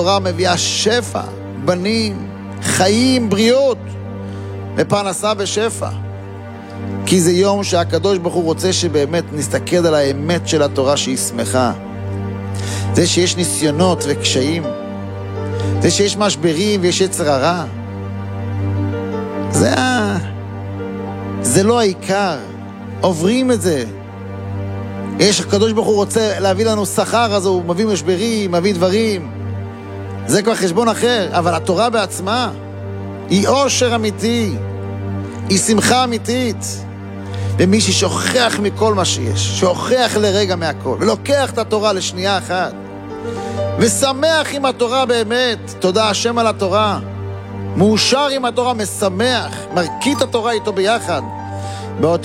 התורה מביאה שפע, בנים, חיים, בריאות, ופרנסה בשפע. כי זה יום שהקדוש ברוך הוא רוצה שבאמת נסתכל על האמת של התורה שהיא שמחה. זה שיש ניסיונות וקשיים, זה שיש משברים ויש יצר הרע, זה לא העיקר, עוברים את זה. הקדוש ברוך הוא רוצה להביא לנו שכר, אז הוא מביא משברים, מביא דברים, זה כבר חשבון אחר. אבל התורה בעצמה היא אושר אמיתי, היא שמחה אמיתית. ומי ששוכח מכל מה שיש, שוכח לרגע מהכל, ולוקח את התורה לשנייה אחת, ושמח עם התורה באמת, תודה השם על התורה, מאושר עם התורה, משמח, מרכיב את התורה איתו ביחד,